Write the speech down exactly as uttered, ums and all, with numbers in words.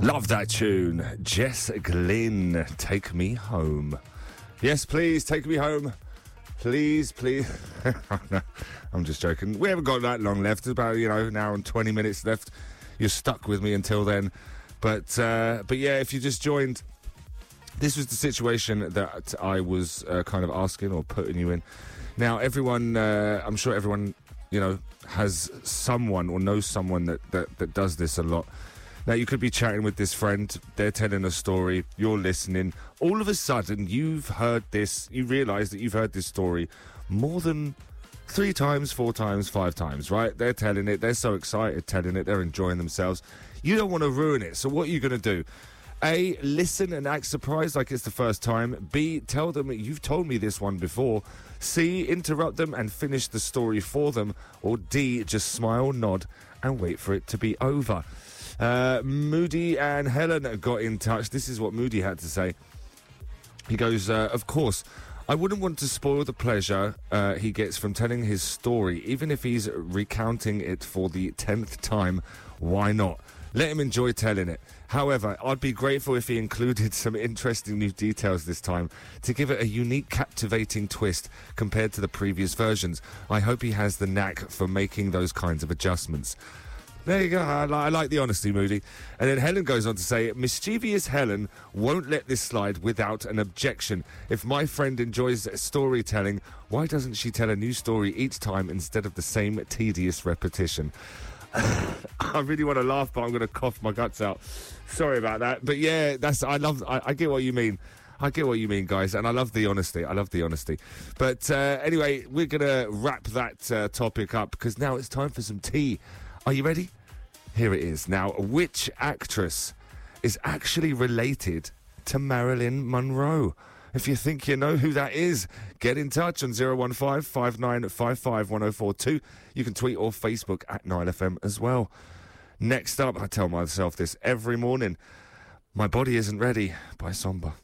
Love that tune. Jess Glynn, Take Me Home. Yes, please, take me home. Please, please. No, I'm just joking. We haven't got that long left. It's about, you know, an hour and twenty minutes left. You're stuck with me until then. But, uh, but yeah, if you just joined, this was the situation that I was uh, kind of asking or putting you in. Now, everyone, uh, I'm sure everyone, you know, has someone or knows someone that, that, that does this a lot. Now, you could be chatting with this friend, they're telling a story, you're listening. All of a sudden, you've heard this, you realise that you've heard this story more than three times, four times, five times, right? They're telling it, they're so excited telling it, they're enjoying themselves. You don't want to ruin it, so what are you going to do? A, listen and act surprised like it's the first time. B, tell them you've told me this one before. C, interrupt them and finish the story for them. Or D, just smile, nod, and wait for it to be over. Uh, Moody and Helen got in touch. This is what Moody had to say. He goes, uh, of course, I wouldn't want to spoil the pleasure uh, he gets from telling his story, even if he's recounting it for the tenth time. Why not? Let him enjoy telling it. However, I'd be grateful if he included some interesting new details this time to give it a unique, captivating twist compared to the previous versions. I hope he has the knack for making those kinds of adjustments. There you go. I, li- I like the honesty, Moody. And then Helen goes on to say, mischievous Helen won't let this slide without an objection. If my friend enjoys storytelling, why doesn't she tell a new story each time instead of the same tedious repetition? I really want to laugh, but I'm going to cough my guts out. Sorry about that. But yeah, that's I love. I, I get what you mean. I get what you mean, guys, and I love the honesty. I love the honesty. But uh, anyway, we're going to wrap that uh, topic up because now it's time for some tea. Are you ready? Here it is. Now, which actress is actually related to Marilyn Monroe? If you think you know who that is, get in touch on zero one five, five nine five five, one oh four two. You can tweet or Facebook at nine F M as well. Next up, I tell myself this every morning, My Body Isn't Ready by Somber.